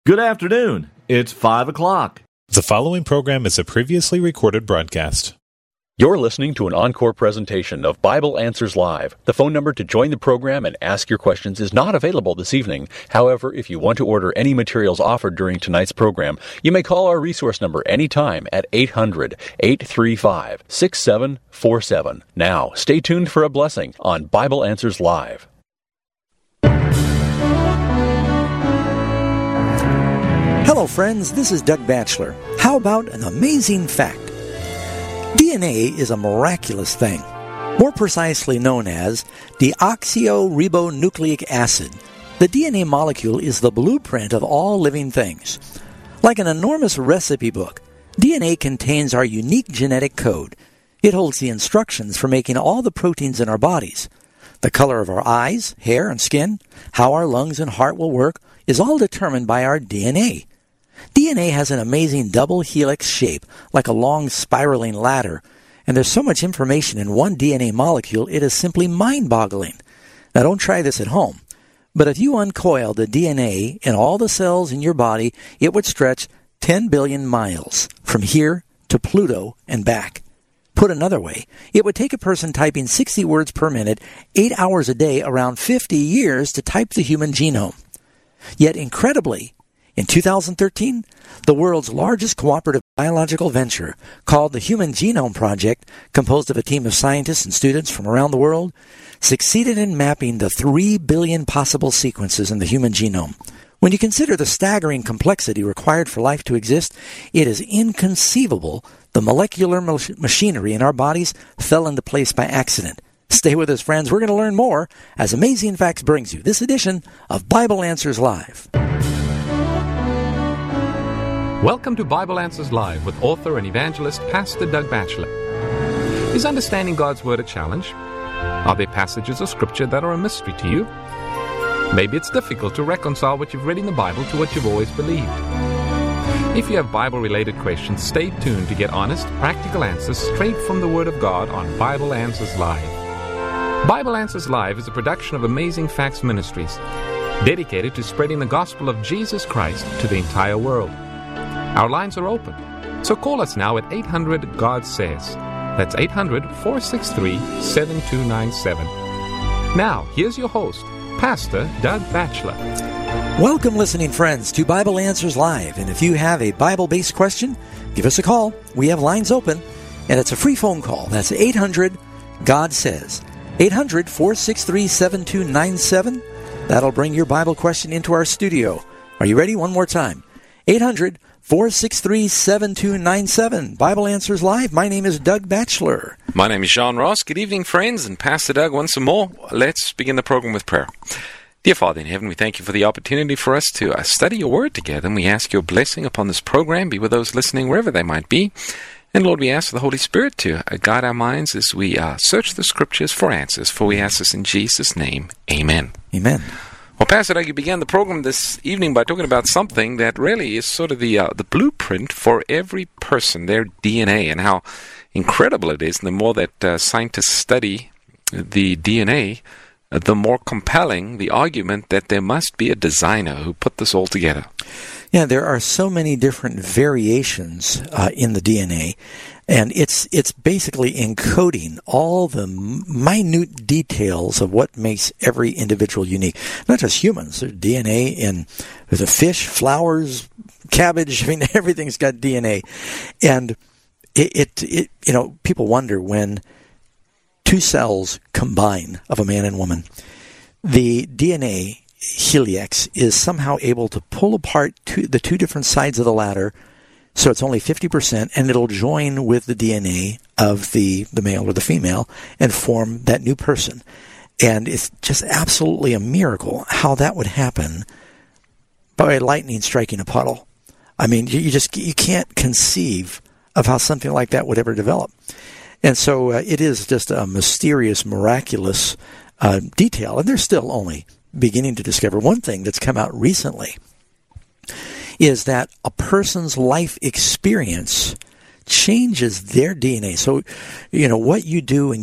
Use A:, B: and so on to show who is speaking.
A: Good afternoon. It's 5 o'clock.
B: The following program is a previously recorded broadcast.
C: You're listening to an encore presentation of Bible Answers Live. The phone number to join the program and ask your questions is not available this evening. However, if you want to order any materials offered during tonight's program, you may call our resource number anytime at 800-835-6747. Now, stay tuned for a blessing on Bible Answers Live.
D: Hello, friends. This is Doug Batchelor. How about an amazing fact? DNA is a miraculous thing, more precisely known as deoxyribonucleic acid. The DNA molecule is the blueprint of all living things. Like an enormous recipe book, DNA contains our unique genetic code. It holds the instructions for making all the proteins in our bodies. The color of our eyes, hair, and skin, how our lungs and heart will work, is all determined by our DNA. DNA has an amazing double helix shape, like a long spiraling ladder, and there's so much information in one DNA molecule, it is simply mind-boggling. Now, don't try this at home, but if you uncoil the DNA in all the cells in your body, it would stretch 10 billion miles from here to Pluto and back. Put another way, it would take a person typing 60 words per minute, 8 hours a day, around 50 years to type the human genome. Yet, incredibly, in 2013, the world's largest cooperative biological venture, called the Human Genome Project, composed of a team of scientists and students from around the world, succeeded in mapping the 3 billion possible sequences in the human genome. When you consider the staggering complexity required for life to exist, it is inconceivable the molecular machinery in our bodies fell into place by accident. Stay with us, friends. We're going to learn more as Amazing Facts brings you this edition of Bible Answers Live.
E: Welcome to Bible Answers Live with author and evangelist Pastor Doug Batchelor. Is understanding God's Word a challenge? Are there passages of Scripture that are a mystery to you? Maybe it's difficult to reconcile what you've read in the Bible to what you've always believed. If you have Bible-related questions, stay tuned to get honest, practical answers straight from the Word of God on Bible Answers Live. Bible Answers Live is a production of Amazing Facts Ministries, dedicated to spreading the gospel of Jesus Christ to the entire world. Our lines are open, so call us now at 800-GOD-SAYS. That's 800-463-7297. Now, here's your host, Pastor Doug Batchelor.
D: Welcome, listening friends, to Bible Answers Live. And if you have a Bible-based question, give us a call. We have lines open, and it's a free phone call. That's 800-GOD-SAYS. 800-463-7297. That'll bring your Bible question into our studio. Are you ready? One more time. 800-463-7297. Bible Answers Live. My name is Doug Batchelor.
F: My name is John Ross. Good evening, friends, and Pastor Doug once more. Let's begin the program with prayer. Dear Father in heaven, we thank you for the opportunity for us to study your word together, and we ask your blessing upon this program. Be with those listening wherever they might be. And Lord, we ask for the Holy Spirit to guide our minds as we search the Scriptures for answers, for we ask this in Jesus' name. Amen.
D: Amen.
F: Well, Pastor Doug, you began the program this evening by talking about something that really is sort of the blueprint for every person, their DNA, and how incredible it is. And the more that scientists study the DNA, the more compelling the argument that there must be a designer who put this all together.
D: Yeah, there are so many different variations in the DNA, and it's basically encoding all the minute details of what makes every individual unique. Not just humans. There's DNA in the fish, flowers, cabbage. I mean, everything's got DNA, and it people wonder when two cells combine of a man and woman, the DNA helix is somehow able to pull apart the two different sides of the ladder, so it's only 50%, and it'll join with the DNA of the male or the female and form that new person. And it's just absolutely a miracle how that would happen by lightning striking a puddle. I mean, you can't conceive of how something like that would ever develop. And so it is just a mysterious, miraculous detail, and they're still only beginning to discover. One thing that's come out recently is that a person's life experience changes their DNA. So, what you do and